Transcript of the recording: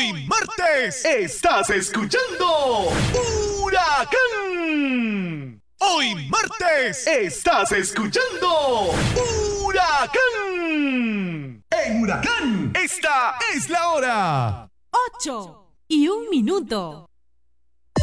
Hoy martes estás escuchando Huracán. Hoy martes estás escuchando Huracán. En Huracán, esta es la hora. 8:01 minutos.